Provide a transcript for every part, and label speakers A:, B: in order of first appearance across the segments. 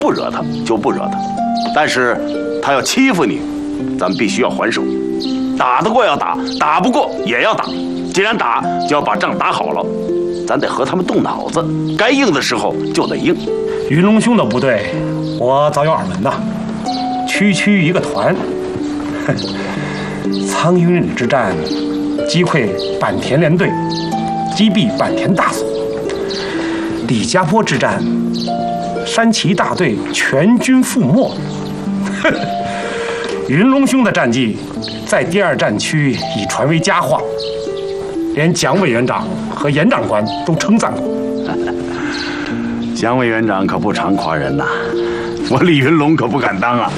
A: 不惹他就不惹他，但是他要欺负你，咱们必须要还手。打得过要打，打不过也要打。既然打，就要把仗打好了。咱得和他们动脑子，该硬的时候就得硬。
B: 云龙兄的部队，我早有耳闻呐。区一个团，苍云岭之战，击溃坂田联队，击毙坂田大佐；李家坡之战，山崎大队全军覆没。云龙兄的战绩，在第2战区已传为佳话，连蒋委员长和严长官都称赞过。
A: 蒋委员长可不常夸人呐，我李云龙可不敢当啊。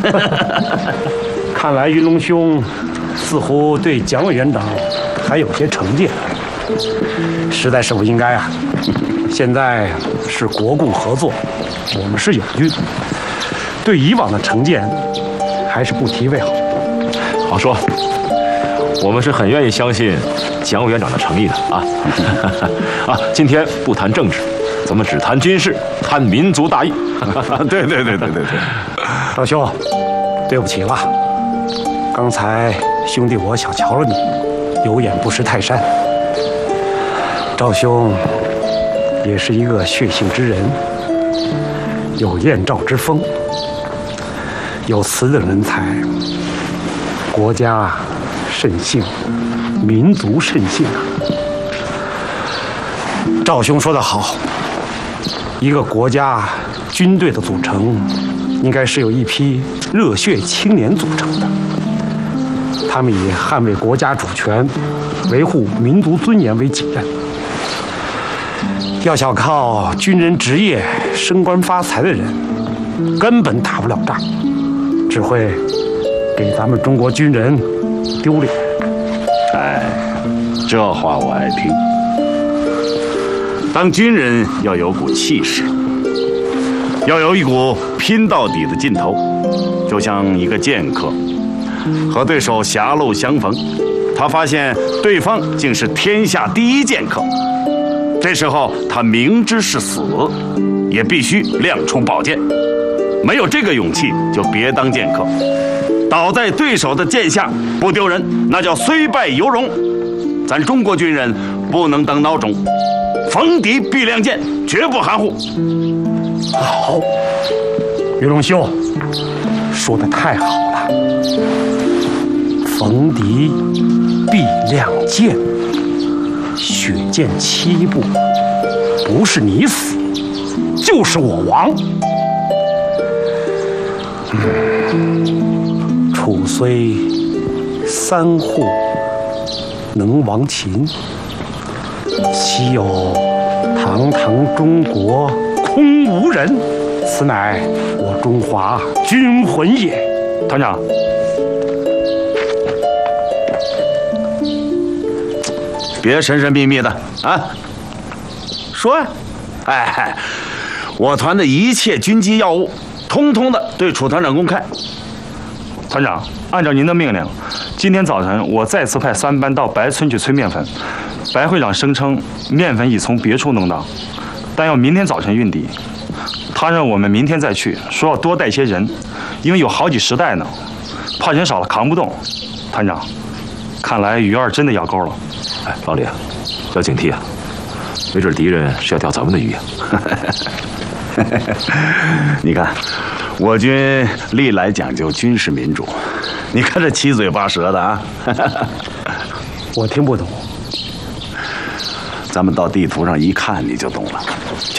B: 看来云龙兄似乎对蒋委员长还有些成见，实在是不应该啊！现在是国共合作，我们是友军，对以往的成见还是不提为好。
C: 好说，我们是很愿意相信蒋委员长的诚意的啊！啊，今天不谈政治，咱们只谈军事，谈民族大义。
A: 对。
B: 赵兄，对不起了，刚才兄弟我小瞧了你，有眼不识泰山。赵兄也是一个血性之人，有燕赵之风，有此等人才，国家甚幸，民族甚幸啊！赵兄说得好，一个国家军队的组成，应该是由一批热血青年组成的。他们以捍卫国家主权、维护民族尊严为己任。要想靠军人职业升官发财的人，根本打不了仗，只会给咱们中国军人丢脸。
A: 哎，这话我爱听。当军人要有股气势，要有一股拼到底的劲头，就像一个剑客和对手狭路相逢，他发现对方竟是天下第一剑客，这时候他明知是死，也必须亮出宝剑。没有这个勇气，就别当剑客。倒在对手的剑下不丢人，那叫虽败犹荣。咱中国军人不能当孬种，逢敌必亮剑，绝不含糊。
B: 好，云龙兄说得太好了。逢敌必亮剑，血溅七步，不是你死，就是我亡。楚虽三户能亡秦，岂有堂堂中国空无人？此乃我中华军魂也。
D: 团长，
A: 别神神秘秘的啊！说呀，哎，我团的一切军机要务，通通的对楚团长公开。
D: 团长，按照您的命令，今天早晨我再次派3班到白村去催面粉。白会长声称面粉已从别处弄到，但要明天早晨运抵。他让我们明天再去，说要多带些人，因为有好几10袋呢，怕人少了扛不动。团长，看来鱼儿真的咬钩了。
C: 哎，老李啊，要警惕啊，没准敌人是要钓咱们的鱼啊。
A: 你看，我军历来讲究军事民主，你看这七嘴八舌的啊。
B: 我听不懂。
A: 咱们到地图上一看，你就懂了。